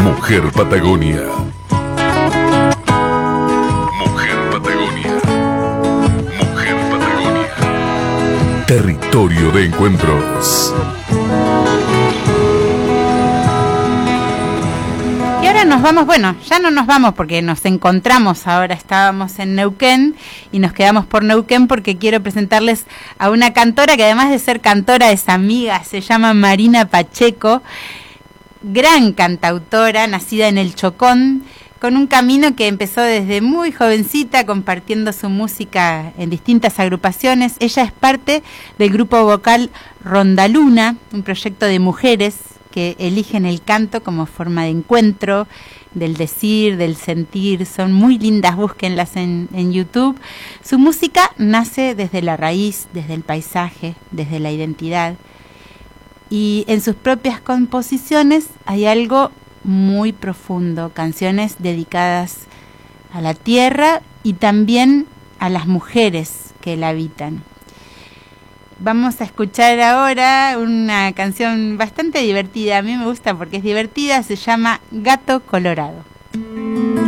Mujer Patagonia. Mujer Patagonia. Mujer Patagonia. Territorio de encuentros. Y ahora nos vamos, bueno, ya no nos vamos porque nos encontramos ahora, estábamos en Neuquén y nos quedamos por Neuquén porque quiero presentarles a una cantora que además de ser cantora es amiga, se llama Marina Pacheco, gran cantautora, nacida en el Chocón, con un camino que empezó desde muy jovencita compartiendo su música en distintas agrupaciones. Ella es parte del grupo vocal Rondaluna, un proyecto de mujeres que eligen el canto como forma de encuentro, del decir, del sentir. Son muy lindas, búsquenlas en YouTube. Su música nace desde la raíz, desde el paisaje, desde la identidad. Y en sus propias composiciones hay algo muy profundo, canciones dedicadas a la tierra y también a las mujeres que la habitan. Vamos a escuchar ahora una canción bastante divertida, a mí me gusta porque es divertida, se llama Gato Colorado.